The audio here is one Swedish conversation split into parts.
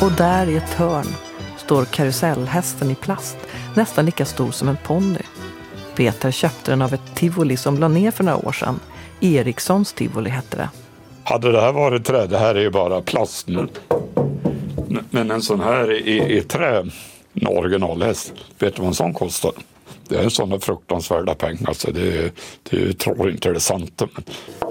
Och där i ett hörn står karusellhästen i plast, nästan lika stor som en ponny. Peter köpte den av ett tivoli som la ner för några år sedan. Erikssons tivoli hette det. Hade det här varit trä, det här är ju bara plast nu. Men en sån här i trä, en originalhäst, vet du vad en sån kostar? Det är sådana fruktansvärda pengar, så det tror inte det är sant. Men...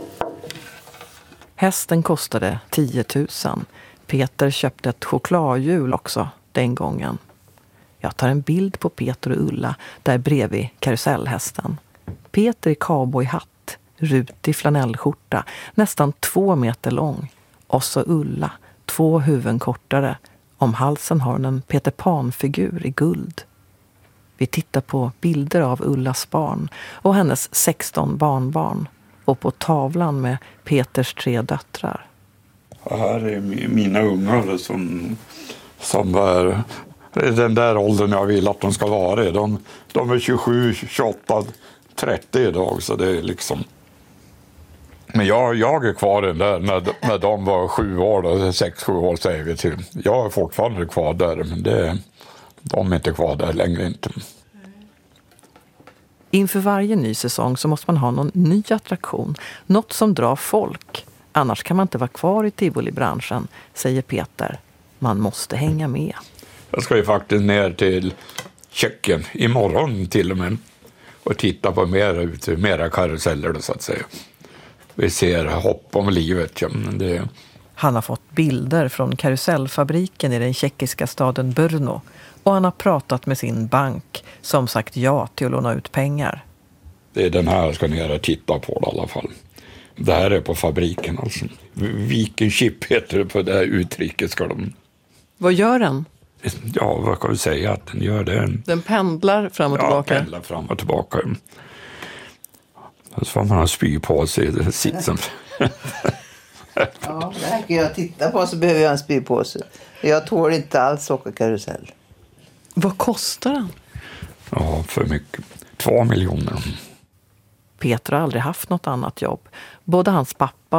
Hästen kostade 10 000. Peter köpte ett chokladhjul också den gången. Jag tar en bild på Peter och Ulla där bredvid karusellhästen. Peter i cowboyhatt, rutig flanellskjorta, nästan 2 meter lång. Och så Ulla, 2 huvuden kortare. Om halsen har hon en Peter Pan-figur i guld. Vi tittar på bilder av Ullas barn och hennes 16 barnbarn. Och på tavlan med Peters 3 döttrar. Och här är mina ungar som är den där åldern jag vill att de ska vara. De är 27, 28, 30 idag, så det är liksom... Men jag är kvar den där när de var 7 år, 6-7 år säger vi till. Jag är fortfarande kvar där, men de är inte kvar där längre inte. Inför varje ny säsong så måste man ha någon ny attraktion. Något som drar folk. Annars kan man inte vara kvar i tivolibranschen, säger Peter. Man måste hänga med. Jag ska ju faktiskt ner till Tjeckien imorgon till och med. Och titta på mera karuseller så att säga. Vi ser hopp om livet. Ja, men det... Han har fått bilder från karusellfabriken i den tjeckiska staden Brno. Och han har pratat med sin bank som sagt ja till att låna ut pengar. Det är den här jag ska ner och titta på det, i alla fall. Det här är på fabriken alltså. Vikenship heter det på det här uttrycket. Ska de... Vad gör den? Ja, vad kan vi säga att den gör det? Den pendlar fram och tillbaka? Ja, pendlar fram och tillbaka. Så får man ha spy på sig sitsen. Ja, det här kan jag titta på så behöver jag en spypåse. Jag tål inte alls åka karusell. Vad kostar den? Ja, för mycket. 2 miljoner. Peter har aldrig haft något annat jobb. Både hans pappa